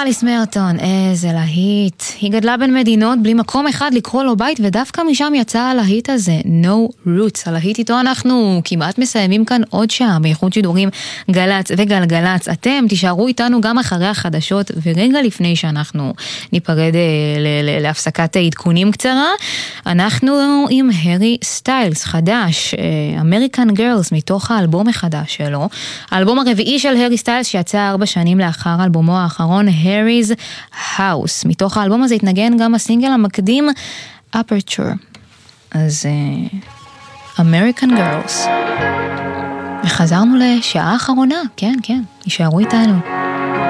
אליס מרטון, איזה להיט. היא גדלה בין מדינות בלי מקום אחד לקרוא לו בית, ודווקא משם יצא הלהיט הזה, No Roots. הלהיט איתו אנחנו כמעט מסיימים כאן עוד שעה, בייחוד שידורים גלץ וגלגלץ. אתם תישארו איתנו גם אחרי החדשות, ורגע לפני שאנחנו ניפרד להפסקת עדכונים קצרה, אנחנו עם הרי סטיילס, חדש, American Girls, מתוך האלבום החדש שלו. האלבום הרביעי של הרי סטיילס שיצא 4 שנים לאחר אלבומו האחרון, Harry's House. מתוך האלבום הזה התנגן גם הסינגל המקדים, Aperture. אז American Girls. וחזרנו לשעה האחרונה, כן, יישארו איתנו.